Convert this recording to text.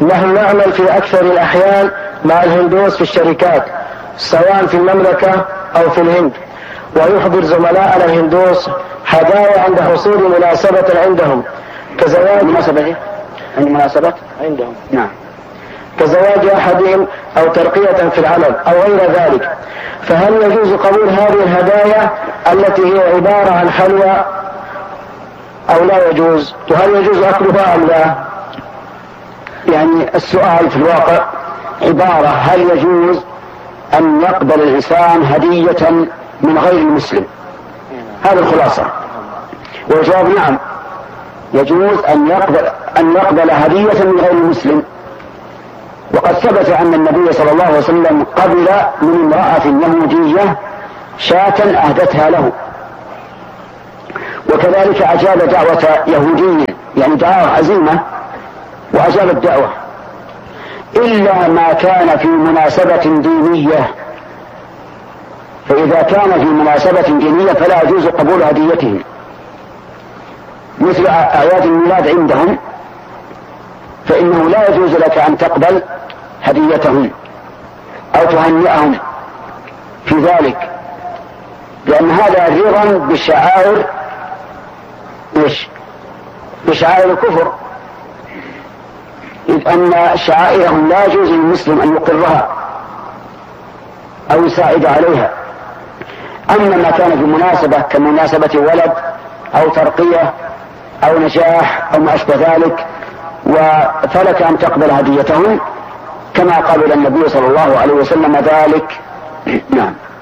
نحن نعمل في أكثر الأحيان مع الهندوس في الشركات سواء في المملكة أو في الهند، ويحضر زملائنا الهندوس هدايا عند حصول مناسبة عندهم كزواج مناسبة عندهم نعم كزواج أحدهم أو ترقية في العمل أو غير ذلك. فهل يجوز قبول هذه الهدايا التي هي عبارة عن حلوى أو لا يجوز؟ وهل يجوز أكلها أم لا؟ يعني السؤال في الواقع عبارة هل يجوز أن يقبل الإنسان هدية من غير المسلم؟ هذا الخلاصة. والجواب نعم، يجوز أن يقبل هدية من غير المسلم. وقد ثبت أن النبي صلى الله عليه وسلم قبل من امرأة يهودية شاة أهدتها له، وكذلك أجاب دعوة يهودي، يعني دعوة عزيمة وأجاب الدعوة، إلا ما كان في مناسبة دينية. فإذا كان في مناسبة دينية فلا يجوز قبول هديتهم، مثل أعياد الميلاد عندهم، فإنه لا يجوز لك أن تقبل هديتهم أو تهنئهم في ذلك، لأن هذا رضا بالشعائر بشعائر الكفر، إذ أن شعائرهم لا يجوز للمسلم أن يقرها أو يساعد عليها. أما ما كان في مناسبة كمناسبة ولد أو ترقية أو نجاح أو ما أشبه ذلك فلك أن تقبل هديتهم كما قال النبي صلى الله عليه وسلم ذلك. نعم.